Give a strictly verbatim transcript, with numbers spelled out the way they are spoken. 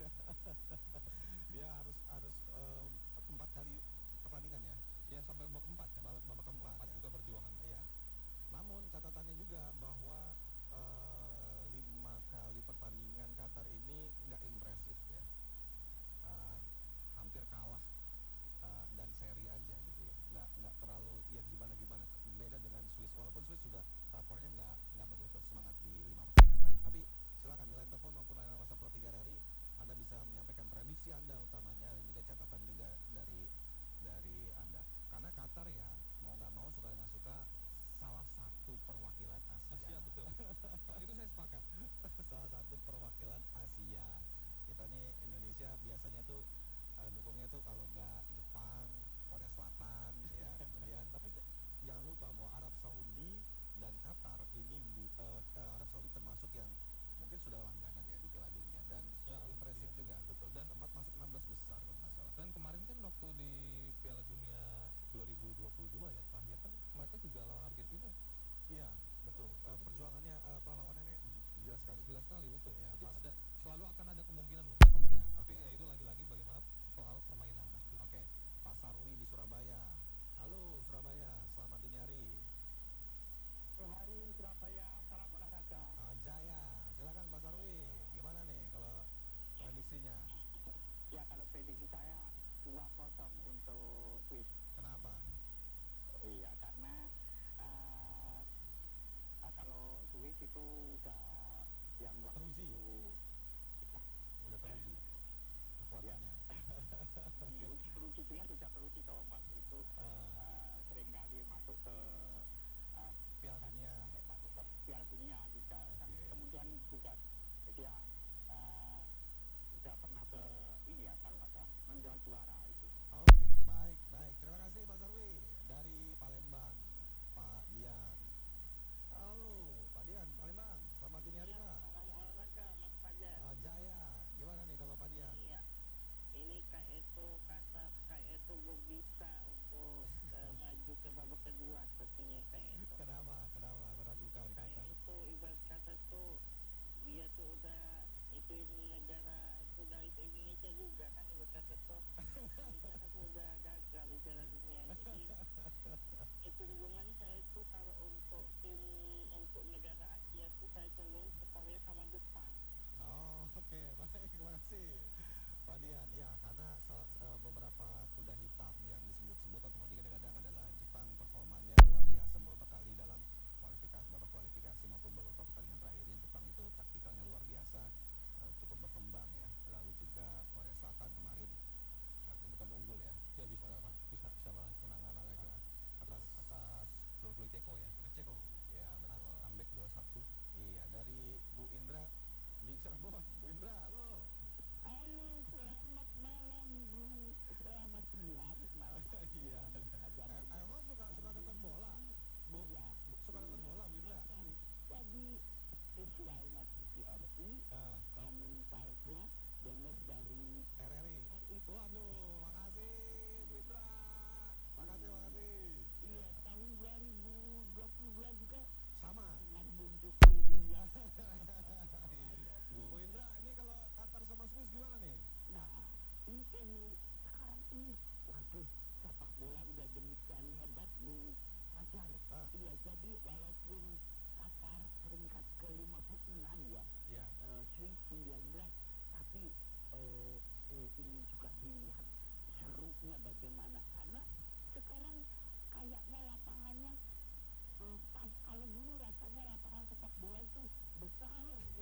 Dia harus harus em, empat kali pertandingan ya. Ya sampai babak empat kan. Babak babak keempat Empat ya. juga perjuangan. Iya. Namun catatannya juga bahwa eh, lima kali pertandingan Qatar ini nggak impresif ya. Eh, Hampir kalah eh, dan seri aja gitu ya. Nggak nggak terlalu ya gimana gimana. Beda dengan Swiss. Walaupun Swiss juga rapornya nggak nggak bagus semangat di lima pertandingan terakhir. Tapi silakan di line telepon maupun line WhatsApp Pro tiga hari Anda bisa menyampaikan prediksi Anda utamanya dan juga catatan juga dari dari Anda. Karena Qatar ya mau nggak mau suka nggak suka salah satu perwakilan Asia. Asia betul. Itu saya sepakat. Salah satu perwakilan Asia. Kita nih Indonesia biasanya tuh eh, dukungnya tuh kalau nggak Jepang, Korea Selatan, ya kemudian. Tapi ke- jangan lupa bahwa Arab Saudi dan Qatar ini bu- eh, ke Arab Saudi termasuk yang mungkin sudah langganan ya di Piala Dunia dan Ya, impresif iya, juga. betul. Dan Sempat masuk enam belas besar kalau nggak salah. dan kemarin kan waktu di Piala Dunia dua ribu dua puluh dua ya terakhir kan mereka juga lawan Argentina. Iya, betul. Eh, perjuangannya eh, perlawanannya gi- gila sekali. Jelas sekali betul. Iya, Jadi pas ada selalu akan ada kemungkinan mungkin. kemungkinan. Tapi Oke. ya itu lagi-lagi bagaimana soal permainan nanti. Oke, Pak Sarwi di Surabaya. Halo Surabaya, selamat dini hari. Hari Surabaya, salam olahraga. Ah, Jaya, silakan Pak Sarwi. Gimana nih kalau prediksinya? Ya kalau prediksi saya dua kosong untuk Swiss. Kenapa? Iya karena eh, eh, kalau Swiss itu udah yang waktu Teruji. itu Udah teruji kekuatannya. di uji teruji itu ya sudah teruji toh waktu itu Ah, eh, sering kali masuk ke eh, Piala Dunia. sampai masuk ke Piala Dunia juga. Kan Oke. kemudian juga dia eh, udah pernah ke ini ya kalau nggak salah menjual juara itu. Oke, baik, baik. Terima kasih Pak Sarwi dari Palembang, Pak Dian. Halo, Pak Dian, Palembang. Selamat dini hari, Pak. Salam olahraga Mas Fajar. Ah, Jaya, gimana nih kalau Pak Dian? Iya, ini kayak itu kata kayak itu gue bisa untuk eh, maju ke babak kedua sepertinya kayak itu. Kenapa? Kenapa meragukan Kayak Qatar? itu ibarat kata tuh dia tuh udah itu negara sudah itu Indonesia juga kan ibarat kata tuh Indonesia kan udah gagal di Piala Dunia. Jadi kecenderungan saya itu kalau untuk tim untuk negara Asia tuh saya cenderung supaya sama Jepang. Oh, oke, baik, terima kasih Pak Dian. Ya, karena sel- eh, beberapa kuda hitam yang disebut-sebut ataupun digadang-gadang adalah Jepang performanya luar biasa beberapa kali dalam kualifikasi, babak kualifikasi maupun beberapa pertandingan terakhir ini. Jepang itu taktikalnya luar biasa, eh, cukup berkembang ya. Lalu juga Korea Selatan kemarin eh, kebetulan unggul ya. Ya bisa Pada- bisa bisa meraih kemenangan Baik, atas atas atas Republik Ceko ya. Ceko. Ya, betul. Comeback dua satu. Iya, dari Bu Indra di Cirebon. Bu Indra, halo. Halo, selamat malam Bu. Selamat malam malam. Iya. Eh, emang suka suka nonton bola? Bu, Iya. Bu- suka nonton bola, Bu Indra? Jadi sesuainya T V R I Ah, komentarnya dengar dari R R I. itu. Waduh, makasih Bu Indra. Makasih, makasih. Iya tahun dua ribu dua puluh dua juga Sama. dengan Bung Jupri. Iya. Bu Indra, ini kalau Qatar sama Swiss gimana nih? Nah ini ini sekarang ini waduh sepak bola udah demikian hebat Bu Fajar. Ah, Iya jadi walaupun Qatar peringkat ke lima puluh enam ya, iya. eh, Swiss sembilan belas, tapi eh, eh, ini juga dilihat serunya bagaimana karena sekarang kayaknya lapangannya eh, pas kalau dulu rasanya lapangan sepak bola itu besar